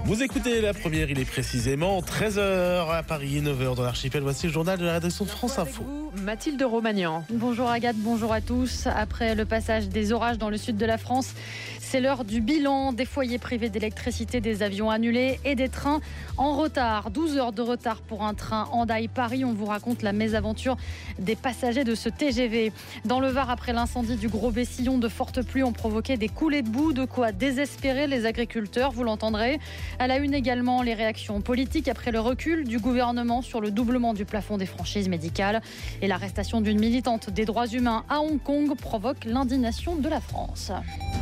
Vous écoutez la première, il est précisément 13h à Paris, 9h dans l'archipel. Voici le journal de la rédaction de France Info. Mathilde Romagnan. Bonjour Agathe, bonjour à tous. Après le passage des orages dans le sud de la France, c'est l'heure du bilan. Des foyers privés d'électricité, des avions annulés et des trains en retard. 12 heures de retard pour un train Hendaye-Paris. On vous raconte la mésaventure des passagers de ce TGV. Dans le Var, après l'incendie du Gros Bessillon, de fortes pluies ont provoqué des coulées de boue, de quoi désespérer les agriculteurs, vous l'entendrez. À la une également, les réactions politiques après le recul du gouvernement sur le doublement du plafond des franchises médicales. Et l'arrestation d'une militante des droits humains à Hong Kong provoque l'indignation de la France.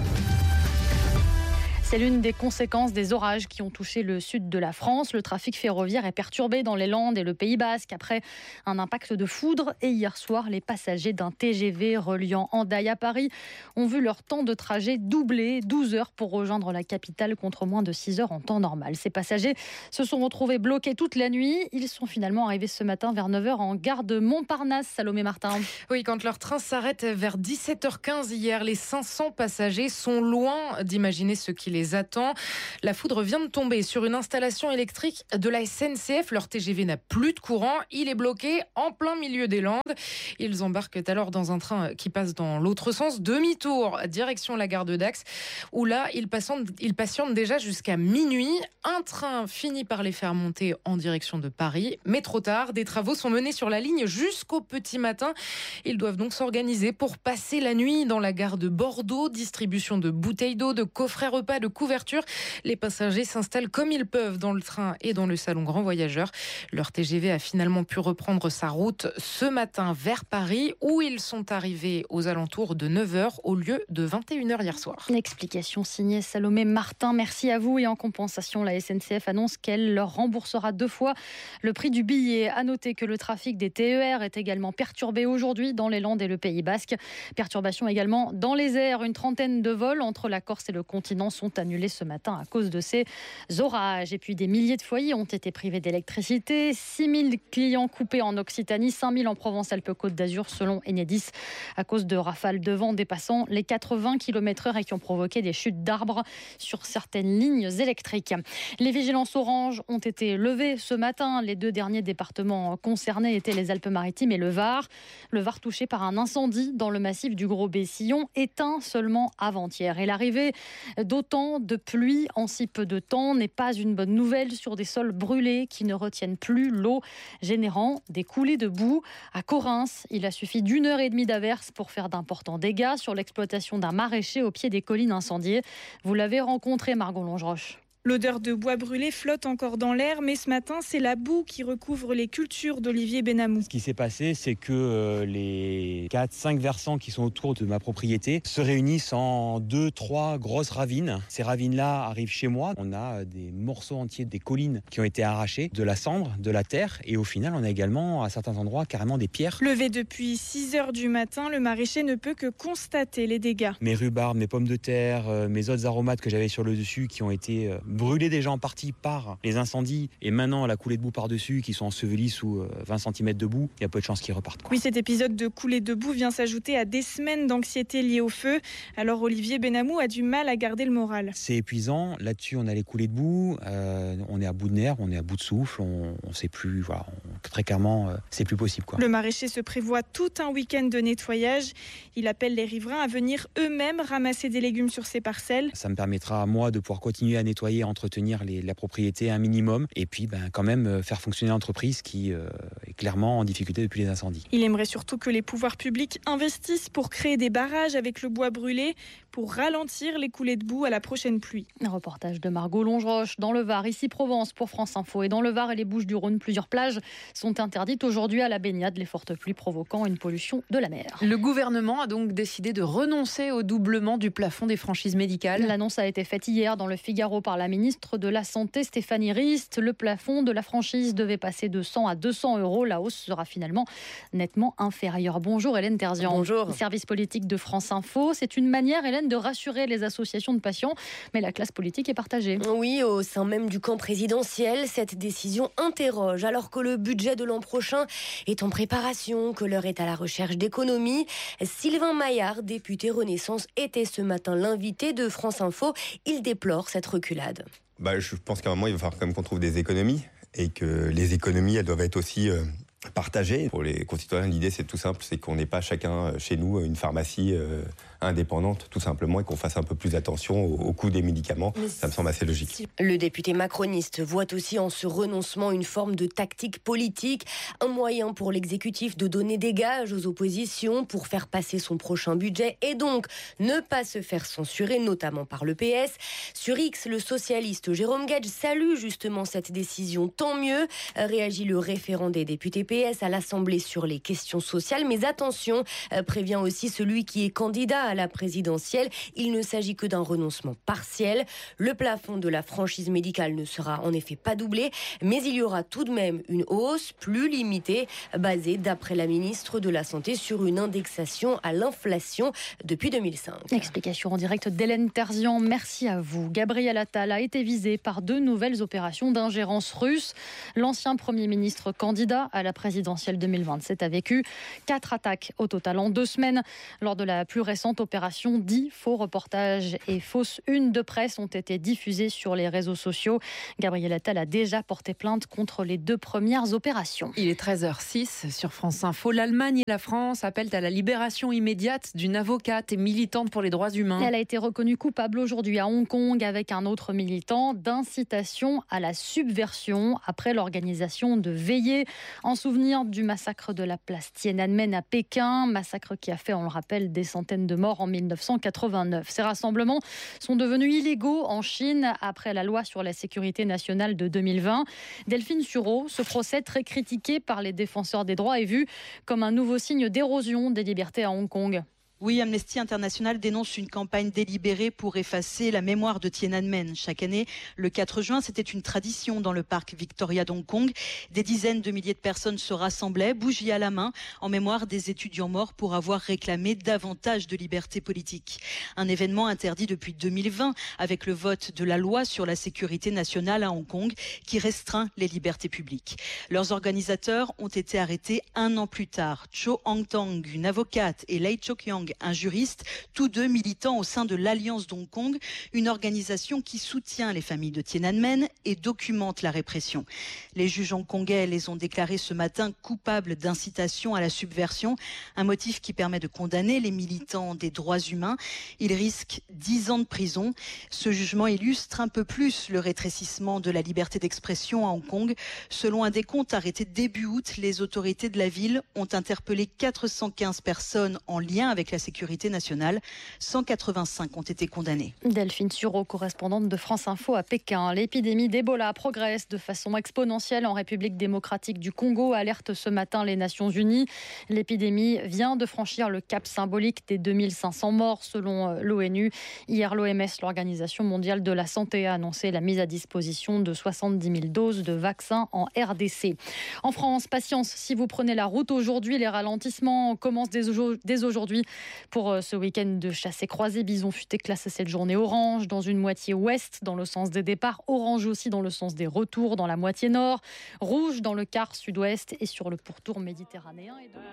C'est l'une des conséquences des orages qui ont touché le sud de la France. Le trafic ferroviaire est perturbé dans les Landes et le Pays Basque après un impact de foudre. Et hier soir, les passagers d'un TGV reliant Hendaye à Paris ont vu leur temps de trajet doubler, 12 heures pour rejoindre la capitale contre moins de 6 heures en temps normal. Ces passagers se sont retrouvés bloqués toute la nuit. Ils sont finalement arrivés ce matin vers 9 heures en gare de Montparnasse. Salomé Martin. Oui, quand leur train s'arrête vers 17h15 hier, les 500 passagers sont loin d'imaginer ce qui les attend. La foudre vient de tomber sur une installation électrique de la SNCF. Leur TGV n'a plus de courant. Il est bloqué en plein milieu des Landes. Ils embarquent alors dans un train qui passe dans l'autre sens, demi-tour, direction la gare de Dax, où là, ils patientent déjà jusqu'à minuit. Un train finit par les faire monter en direction de Paris, mais trop tard. Des travaux sont menés sur la ligne jusqu'au petit matin. Ils doivent donc s'organiser pour passer la nuit dans la gare de Bordeaux. Distribution de bouteilles d'eau, de coffrets repas, de couverture. Les passagers s'installent comme ils peuvent dans le train et dans le salon grand voyageur. Leur TGV a finalement pu reprendre sa route ce matin vers Paris, où ils sont arrivés aux alentours de 9h au lieu de 21h hier soir. Une explication signée Salomé Martin. Merci à vous. Et en compensation, la SNCF annonce qu'elle leur remboursera 2 fois le prix du billet. À noter que le trafic des TER est également perturbé aujourd'hui dans les Landes et le Pays Basque. Perturbation également dans les airs. Une trentaine de vols entre la Corse et le continent sont annulés ce matin à cause de ces orages. Et puis des milliers de foyers ont été privés d'électricité. 6000 clients coupés en Occitanie, 5000 en Provence-Alpes-Côte d'Azur selon Enedis à cause de rafales de vent dépassant les 80 km/h et qui ont provoqué des chutes d'arbres sur certaines lignes électriques. Les vigilances orange ont été levées ce matin. Les 2 derniers départements concernés étaient les Alpes-Maritimes et le Var. Le Var touché par un incendie dans le massif du Gros Bessillon, éteint seulement avant-hier. Et l'arrivée d'autant de pluie en si peu de temps n'est pas une bonne nouvelle sur des sols brûlés qui ne retiennent plus l'eau, générant des coulées de boue. À Correns, il a suffi d'1 heure et demie d'averse pour faire d'importants dégâts sur l'exploitation d'un maraîcher au pied des collines incendiées. Vous l'avez rencontré, Margot Longeroche. L'odeur de bois brûlé flotte encore dans l'air, mais ce matin, c'est la boue qui recouvre les cultures d'Olivier Benamou. Ce qui s'est passé, c'est que les 4-5 versants qui sont autour de ma propriété se réunissent en 2-3 grosses ravines. Ces ravines-là arrivent chez moi. On a des morceaux entiers des collines qui ont été arrachés, de la cendre, de la terre, et au final, on a également, à certains endroits, carrément des pierres. Levé depuis 6 heures du matin, le maraîcher ne peut que constater les dégâts. Mes rhubarbes, mes pommes de terre, mes autres aromates que j'avais sur le dessus qui ont été brûlés déjà en partie par les incendies et maintenant la coulée de boue par-dessus qui sont ensevelis sous 20 cm de boue, il y a peu de chances qu'ils repartent. Oui, cet épisode de coulée de boue vient s'ajouter à des semaines d'anxiété liée au feu. Alors Olivier Benamou a du mal à garder le moral. C'est épuisant, là-dessus on a les coulées de boue, on est à bout de nerfs, on est à bout de souffle, on sait plus, voilà, très clairement c'est plus possible, quoi. Le maraîcher se prévoit tout un week-end de nettoyage. Il appelle les riverains à venir eux-mêmes ramasser des légumes sur ses parcelles. Ça me permettra à moi de pouvoir continuer à nettoyer, entretenir la propriété un minimum et puis quand même faire fonctionner l'entreprise qui est clairement en difficulté depuis les incendies. Il aimerait surtout que les pouvoirs publics investissent pour créer des barrages avec le bois brûlé pour ralentir les coulées de boue à la prochaine pluie. Un reportage de Margot Longeroche dans le Var, ici Provence pour France Info. Et dans le Var et les Bouches-du-Rhône, plusieurs plages sont interdites aujourd'hui à la baignade, les fortes pluies provoquant une pollution de la mer. Le gouvernement a donc décidé de renoncer au doublement du plafond des franchises médicales. L'annonce a été faite hier dans le Figaro par la ministre de la Santé, Stéphanie Rist. Le plafond de la franchise devait passer de 100 à 200 €. La hausse sera finalement nettement inférieure. Bonjour Hélène Terzian. Bonjour. Service politique de France Info. C'est une manière, Hélène, de rassurer les associations de patients, mais la classe politique est partagée. Oui, au sein même du camp présidentiel, cette décision interroge. Alors que le budget de l'an prochain est en préparation, que l'heure est à la recherche d'économies, Sylvain Maillard, député Renaissance, était ce matin l'invité de France Info. Il déplore cette reculade. Je pense qu'à un moment, il va falloir quand même qu'on trouve des économies et que les économies, elles doivent être aussi partagées. Pour les concitoyens, l'idée, c'est tout simple, c'est qu'on n'ait pas chacun chez nous une pharmacie indépendante, tout simplement, et qu'on fasse un peu plus attention au coût des médicaments. Ça me semble assez logique. Le député macroniste voit aussi en ce renoncement une forme de tactique politique, un moyen pour l'exécutif de donner des gages aux oppositions pour faire passer son prochain budget et donc ne pas se faire censurer, notamment par le PS. Sur X, le socialiste Jérôme Gage salue justement cette décision. Tant mieux, réagit le référent des députés PS à l'Assemblée sur les questions sociales. Mais attention, prévient aussi celui qui est candidat à la présidentielle. Il ne s'agit que d'un renoncement partiel. Le plafond de la franchise médicale ne sera en effet pas doublé, mais il y aura tout de même une hausse plus limitée, basée, d'après la ministre de la Santé, sur une indexation à l'inflation depuis 2005. Explication en direct d'Hélène Terzian. Merci à vous. Gabriel Attal a été visé par 2 nouvelles opérations d'ingérence russe. L'ancien Premier ministre candidat à la présidentielle 2027 a vécu 4 attaques au total en 2 semaines. Lors de la plus récente opération, 10 faux reportages et fausses unes de presse ont été diffusés sur les réseaux sociaux. Gabriel Attal a déjà porté plainte contre les 2 premières opérations. Il est 13h06 sur France Info. L'Allemagne et la France appellent à la libération immédiate d'une avocate et militante pour les droits humains. Elle a été reconnue coupable aujourd'hui à Hong Kong avec un autre militant d'incitation à la subversion après l'organisation de veillées en souvenir du massacre de la place Tiananmen à Pékin, massacre qui a fait, on le rappelle, des centaines de morts en 1989. Ces rassemblements sont devenus illégaux en Chine après la loi sur la sécurité nationale de 2020. Delphine Sureau, ce procès très critiqué par les défenseurs des droits est vu comme un nouveau signe d'érosion des libertés à Hong Kong. Oui, Amnesty International dénonce une campagne délibérée pour effacer la mémoire de Tiananmen. Chaque année, le 4 juin, c'était une tradition dans le parc Victoria d'Hong Kong. Des dizaines de milliers de personnes se rassemblaient, bougies à la main, en mémoire des étudiants morts pour avoir réclamé davantage de liberté politique. Un événement interdit depuis 2020 avec le vote de la loi sur la sécurité nationale à Hong Kong qui restreint les libertés publiques. Leurs organisateurs ont été arrêtés 1 an plus tard. Cho Hang-tong, une avocate, et Lei Chok-yang, un juriste, tous 2 militants au sein de l'Alliance d'Hong Kong, une organisation qui soutient les familles de Tiananmen et documente la répression. Les juges hongkongais les ont déclarés ce matin coupables d'incitation à la subversion, un motif qui permet de condamner les militants des droits humains. Ils risquent 10 ans de prison. Ce jugement illustre un peu plus le rétrécissement de la liberté d'expression à Hong Kong. Selon un décompte arrêté début août, les autorités de la ville ont interpellé 415 personnes en lien avec la sécurité nationale. 185 ont été condamnés. Delphine Sureau, correspondante de France Info à Pékin. L'épidémie d'Ebola progresse de façon exponentielle en République démocratique du Congo, alerte ce matin les Nations Unies. L'épidémie vient de franchir le cap symbolique des 2500 morts selon l'ONU. Hier, l'OMS, l'Organisation mondiale de la santé, a annoncé la mise à disposition de 70 000 doses de vaccins en RDC. En France, patience, si vous prenez la route aujourd'hui, les ralentissements commencent dès aujourd'hui. Pour ce week-end de chasse et croisée, Bison Futé classe cette journée orange dans une moitié ouest dans le sens des départs, orange aussi dans le sens des retours dans la moitié nord, rouge dans le quart sud-ouest et sur le pourtour méditerranéen.